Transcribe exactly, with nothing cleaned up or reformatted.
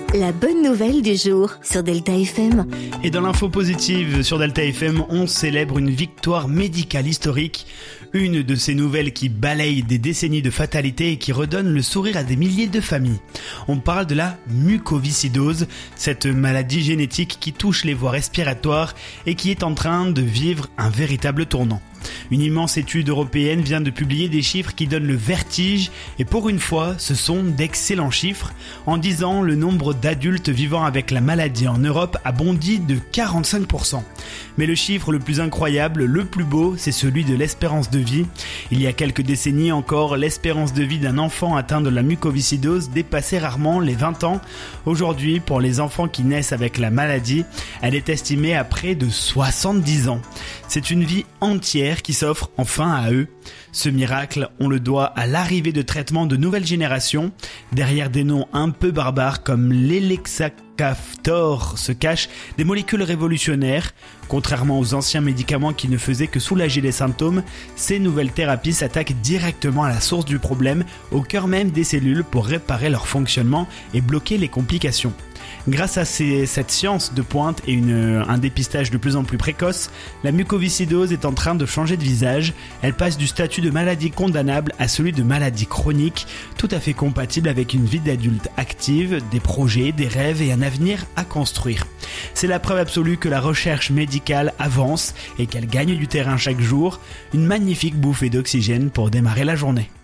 La bonne nouvelle du jour sur Delta F M. Et dans l'info positive sur Delta F M, on célèbre une victoire médicale historique. Une de ces nouvelles qui balayent des décennies de fatalité et qui redonne le sourire à des milliers de familles. On parle de la mucoviscidose, cette maladie génétique qui touche les voies respiratoires et qui est en train de vivre un véritable tournant. Une immense étude européenne vient de publier des chiffres qui donnent le vertige et pour une fois, ce sont d'excellents chiffres. En dix ans, le nombre d'adultes vivant avec la maladie en Europe a bondi de quarante-cinq pour cent. Mais le chiffre le plus incroyable, le plus beau, c'est celui de l'espérance de vie. Il y a quelques décennies encore, l'espérance de vie d'un enfant atteint de la mucoviscidose dépassait rarement les vingt ans. Aujourd'hui, pour les enfants qui naissent avec la maladie, elle est estimée à près de soixante-dix ans. C'est une vie entière qui s'offre enfin à eux. Ce miracle, on le doit à l'arrivée de traitements de nouvelle génération. Derrière des noms un peu barbares comme l'Elexacaftor se cachent des molécules révolutionnaires. Contrairement aux anciens médicaments qui ne faisaient que soulager les symptômes, ces nouvelles thérapies s'attaquent directement à la source du problème, au cœur même des cellules pour réparer leur fonctionnement et bloquer les complications. Grâce à ces, cette science de pointe et une, un dépistage de plus en plus précoce, la mucoviscidose est en train de changer de visage. Elle passe du statut de maladie condamnable à celui de maladie chronique, tout à fait compatible avec une vie d'adulte active, des projets, des rêves et un avenir à construire. C'est la preuve absolue que la recherche médicale avance et qu'elle gagne du terrain chaque jour. Une magnifique bouffée d'oxygène pour démarrer la journée.